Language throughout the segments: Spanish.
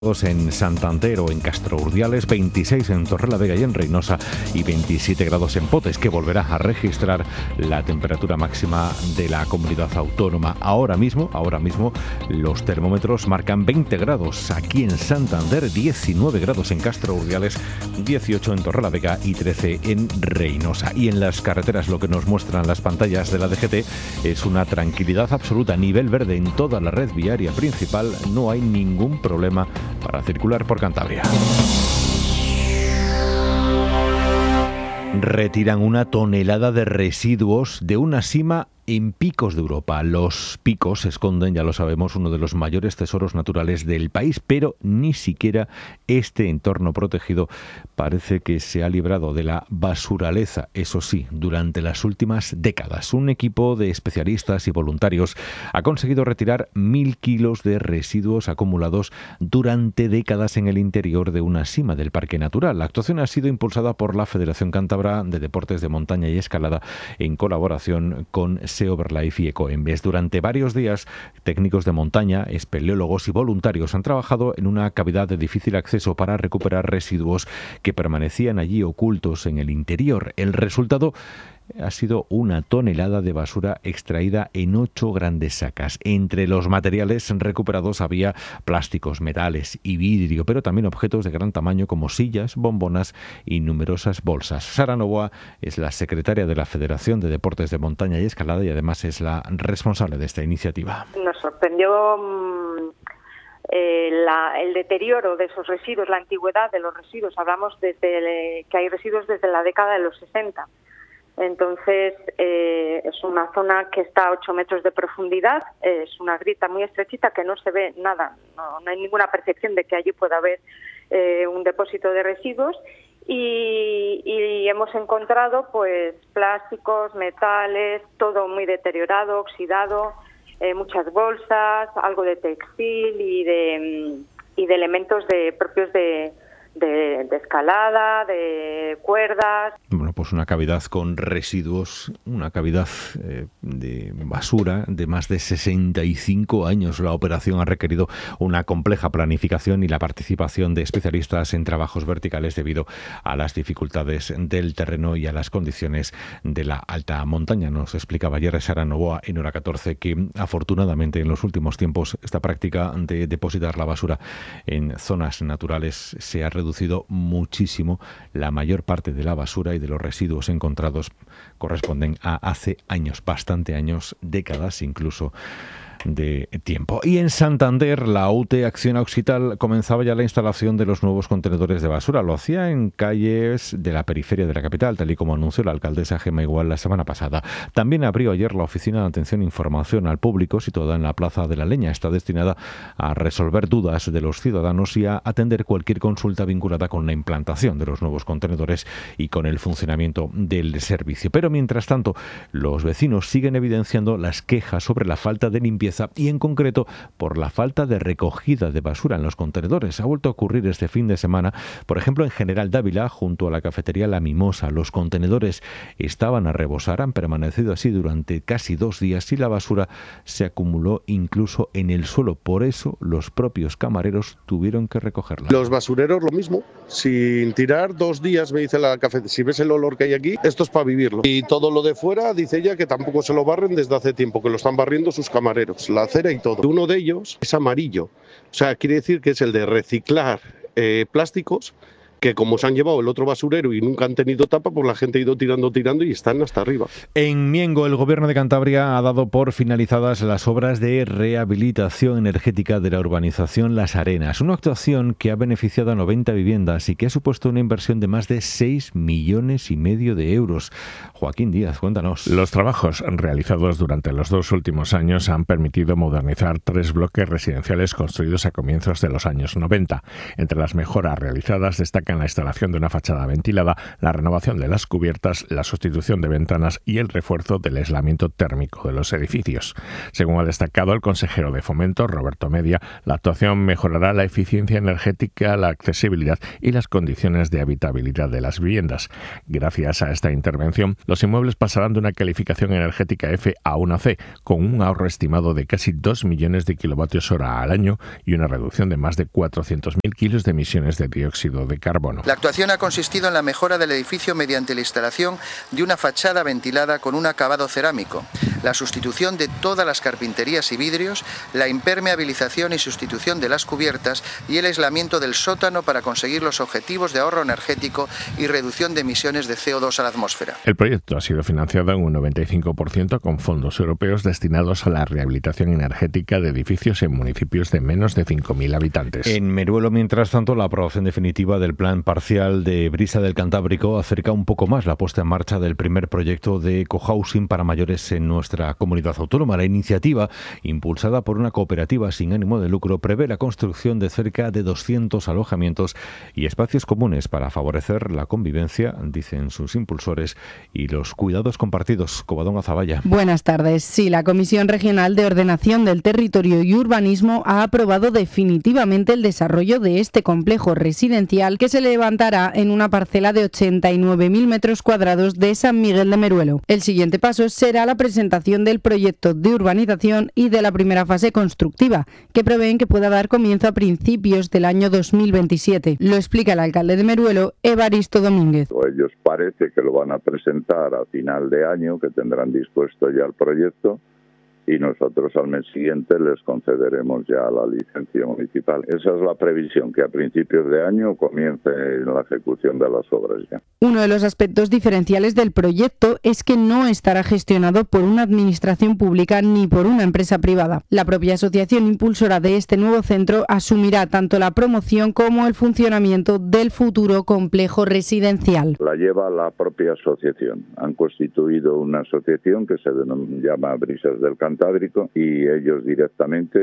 En Santander o en Castro Urdiales, 26 en Torrelavega y en Reynosa y 27 grados en Potes, que volverá a registrar la temperatura máxima de la comunidad autónoma. Ahora mismo los termómetros marcan 20 grados aquí en Santander, 19 grados en Castro Urdiales, 18 en Torrelavega y 13 en Reynosa. Y en las carreteras lo que nos muestran las pantallas de la DGT es una tranquilidad absoluta, nivel verde en toda la red viaria principal, no hay ningún problema para circular por Cantabria. Retiran 1 tonelada de residuos de una sima en Picos de Europa. Los picos esconden, ya lo sabemos, uno de los mayores tesoros naturales del país, pero ni siquiera este entorno protegido parece que se ha librado de la basuraleza. Eso sí, durante las últimas décadas, un equipo de especialistas y voluntarios ha conseguido retirar 1.000 kilos de residuos acumulados durante décadas en el interior de una sima del Parque Natural. La actuación ha sido impulsada por la Federación Cántabra de Deportes de Montaña y Escalada en colaboración con Seoverlife y Ecoembes. Durante varios días, técnicos de montaña, espeleólogos y voluntarios han trabajado en una cavidad de difícil acceso para recuperar residuos que permanecían allí ocultos en el interior. El resultado ha sido 1 tonelada de basura extraída en 8 grandes sacas. Entre los materiales recuperados había plásticos, metales y vidrio, pero también objetos de gran tamaño como sillas, bombonas y numerosas bolsas. Sara Novoa es la secretaria de la Federación de Deportes de Montaña y Escalada y además es la responsable de esta iniciativa. Nos sorprendió el deterioro de esos residuos, la antigüedad de los residuos. Hablamos que hay residuos desde la década de los 60. Entonces, es una zona que está a 8 metros de profundidad, es una grieta muy estrechita que no se ve nada, no hay ninguna percepción de que allí pueda haber un depósito de residuos y hemos encontrado pues plásticos, metales, todo muy deteriorado, oxidado, muchas bolsas, algo de textil y de elementos propios de escalada, de cuerdas. Bueno, pues una cavidad con residuos, una cavidad de basura de más de 65 años. La operación ha requerido una compleja planificación y la participación de especialistas en trabajos verticales debido a las dificultades del terreno y a las condiciones de la alta montaña. Nos explicaba ayer Sara Novoa en Hora 14 que afortunadamente en los últimos tiempos esta práctica de depositar la basura en zonas naturales se ha reducido muchísimo. La mayor parte de la basura y de los residuos encontrados corresponden a hace años, bastante años, décadas incluso de tiempo. Y en Santander, la UT Acción Occital comenzaba ya la instalación de los nuevos contenedores de basura. Lo hacía en calles de la periferia de la capital, tal y como anunció la alcaldesa Gemma Igual la semana pasada. También abrió ayer la oficina de atención e información al público, situada en la Plaza de la Leña. Está destinada a resolver dudas de los ciudadanos y a atender cualquier consulta vinculada con la implantación de los nuevos contenedores y con el funcionamiento del servicio. Pero mientras tanto, los vecinos siguen evidenciando las quejas sobre la falta de limpieza y en concreto por la falta de recogida de basura en los contenedores. Ha vuelto a ocurrir este fin de semana, por ejemplo, en General Dávila, junto a la cafetería La Mimosa. Los contenedores estaban a rebosar, han permanecido así durante casi 2 días y la basura se acumuló incluso en el suelo. Por eso los propios camareros tuvieron que recogerla. Los basureros lo mismo, sin tirar 2 días, me dice la cafetería, si ves el olor que hay aquí, esto es para vivirlo. Y todo lo de fuera, dice ella, que tampoco se lo barren desde hace tiempo, que lo están barriendo sus camareros. La acera y todo. Uno de ellos es amarillo, o sea, quiere decir que es el de reciclar plásticos, que como se han llevado el otro basurero y nunca han tenido tapa, pues la gente ha ido tirando y están hasta arriba. En Miengo, el Gobierno de Cantabria ha dado por finalizadas las obras de rehabilitación energética de la urbanización Las Arenas, una actuación que ha beneficiado a 90 viviendas y que ha supuesto una inversión de más de 6,5 millones de euros. Joaquín Díaz, cuéntanos. Los trabajos realizados durante los 2 últimos años han permitido modernizar 3 bloques residenciales construidos a comienzos de los años 90. Entre las mejoras realizadas destaca destacan la instalación de una fachada ventilada, la renovación de las cubiertas, la sustitución de ventanas y el refuerzo del aislamiento térmico de los edificios. Según ha destacado el consejero de Fomento, Roberto Media, la actuación mejorará la eficiencia energética, la accesibilidad y las condiciones de habitabilidad de las viviendas. Gracias a esta intervención, los inmuebles pasarán de una calificación energética F a una C, con un ahorro estimado de casi 2 millones de kilovatios hora al año y una reducción de más de 400.000 kilos de emisiones de dióxido de carbono. La actuación ha consistido en la mejora del edificio mediante la instalación de una fachada ventilada con un acabado cerámico, la sustitución de todas las carpinterías y vidrios, la impermeabilización y sustitución de las cubiertas y el aislamiento del sótano para conseguir los objetivos de ahorro energético y reducción de emisiones de CO2 a la atmósfera. El proyecto ha sido financiado en un 95% con fondos europeos destinados a la rehabilitación energética de edificios en municipios de menos de 5.000 habitantes. En Meruelo, mientras tanto, la aprobación definitiva del plan parcial de Brisa del Cantábrico acerca un poco más la puesta en marcha del primer proyecto de cohousing para mayores en nuestra comunidad autónoma. La iniciativa, impulsada por una cooperativa sin ánimo de lucro, prevé la construcción de cerca de 200 alojamientos y espacios comunes para favorecer la convivencia, dicen sus impulsores, y los cuidados compartidos. Covadonga Azaballa. Buenas tardes. Sí, la Comisión Regional de Ordenación del Territorio y Urbanismo ha aprobado definitivamente el desarrollo de este complejo residencial que se levantará en una parcela de 89.000 metros cuadrados de San Miguel de Meruelo. El siguiente paso será la presentación del proyecto de urbanización y de la primera fase constructiva, que prevén que pueda dar comienzo a principios del año 2027. Lo explica el alcalde de Meruelo, Evaristo Domínguez. Ellos parece que lo van a presentar a final de año, que tendrán dispuesto ya el proyecto, y nosotros al mes siguiente les concederemos ya la licencia municipal. Esa es la previsión, que a principios de año comience la ejecución de las obras ya. Uno de los aspectos diferenciales del proyecto es que no estará gestionado por una administración pública ni por una empresa privada. La propia asociación impulsora de este nuevo centro asumirá tanto la promoción como el funcionamiento del futuro complejo residencial. La lleva la propia asociación. Han constituido una asociación que se llama Brisas del Cantábrico y ellos directamente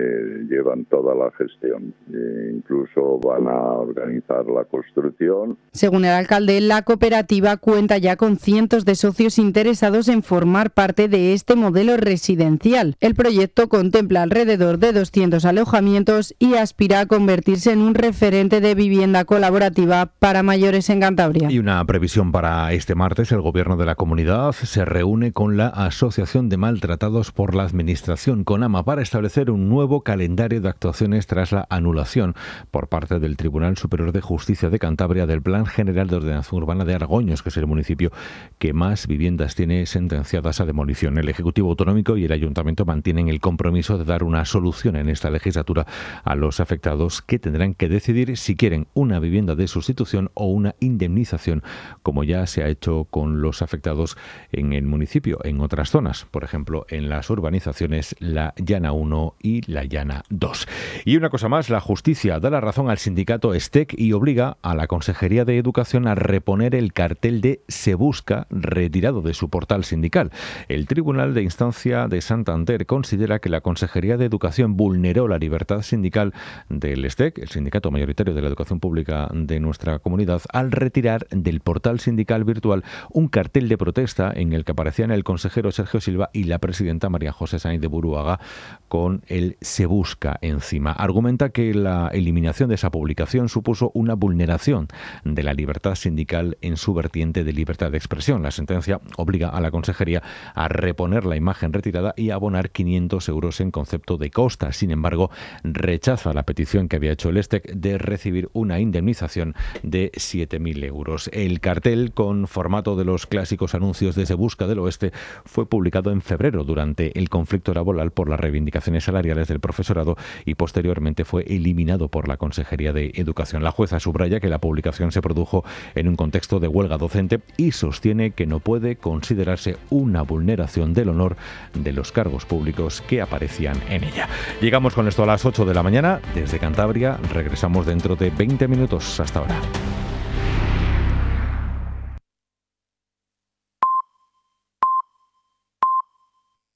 llevan toda la gestión. Incluso van a organizar la construcción. Según el alcalde, la cooperativa cuenta ya con cientos de socios interesados en formar parte de este modelo residencial. El proyecto contempla alrededor de 200 alojamientos y aspira a convertirse en un referente de vivienda colaborativa para mayores en Cantabria. Y una previsión para este martes: el gobierno de la comunidad se reúne con la Asociación de Maltratados por la Administración, CONAMA, para establecer un nuevo calendario de actuaciones tras la anulación por parte del Tribunal Superior de Justicia de Cantabria del Plan General de Ordenación Urbana de Argoños, que es el municipio que más viviendas tiene sentenciadas a demolición. El Ejecutivo Autonómico y el Ayuntamiento mantienen el compromiso de dar una solución en esta legislatura a los afectados, que tendrán que decidir si quieren una vivienda de sustitución o una indemnización, como ya se ha hecho con los afectados en el municipio, en otras zonas, por ejemplo, en las urbanizaciones La Llana 1 y La Llana 2. Y una cosa más: la justicia da la razón al sindicato STEC y obliga a la Consejería de Educación a reponer el cartel de Se Busca, retirado de su portal sindical. El Tribunal de Instancia de Santander considera que la Consejería de Educación vulneró la libertad sindical del STEC, el sindicato mayoritario de la educación pública de nuestra comunidad, al retirar del portal sindical virtual un cartel de protesta en el que aparecían el consejero Sergio Silva y la presidenta María José Sainz de Buruaga con el Se Busca encima. Argumenta que la eliminación de esa publicación supuso una vulneración de la libertad sindical en su vertiente de libertad de expresión. La sentencia obliga a la Consejería a reponer la imagen retirada y a abonar 500 euros en concepto de costa. Sin embargo, rechaza la petición que había hecho el STEC de recibir una indemnización de 7.000 euros. El cartel, con formato de los clásicos anuncios de Se Busca del Oeste, fue publicado en febrero durante el conflicto laboral por las reivindicaciones salariales del profesorado y posteriormente fue eliminado por la Consejería de Educación. La jueza subraya que la publicación se produjo en un contexto de huelga docente y sostiene que no puede considerarse una vulneración del honor de los cargos públicos que aparecían en ella. Llegamos con esto a las 8 de la mañana. Desde Cantabria regresamos dentro de 20 minutos. Hasta ahora.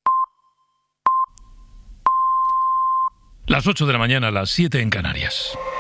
Las 8 de la mañana, las 7 en Canarias.